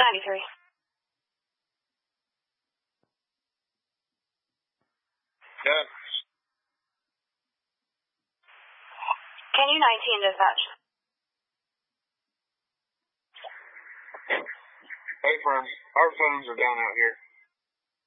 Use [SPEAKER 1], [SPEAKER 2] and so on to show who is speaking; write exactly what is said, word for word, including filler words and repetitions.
[SPEAKER 1] ninety-three.
[SPEAKER 2] Done.
[SPEAKER 1] Can you nineteen dispatch?
[SPEAKER 2] Hey, friends. Our phones are down out here.